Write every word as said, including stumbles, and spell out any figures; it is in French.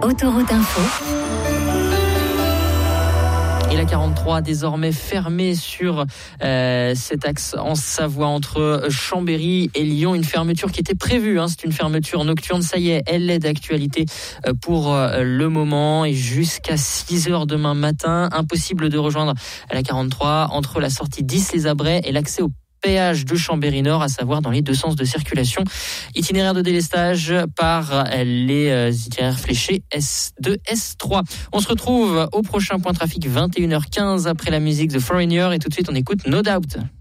Autoroute Info. Et la quarante-trois désormais fermée sur euh, cet axe en Savoie entre Chambéry et Lyon. Une fermeture qui était prévue, hein, c'est une fermeture nocturne. Ça y est, elle est d'actualité pour le moment. Et jusqu'à six heures demain matin, impossible de rejoindre la quarante-trois entre la sortie d'Is-les-Abrets et l'accès au péage de Chambéry-Nord, à savoir dans les deux sens de circulation. Itinéraire de délestage par les itinéraires fléchés S deux, S trois. On se retrouve au prochain point trafic, vingt et une heures quinze, après la musique The Foreigner, et tout de suite on écoute No Doubt.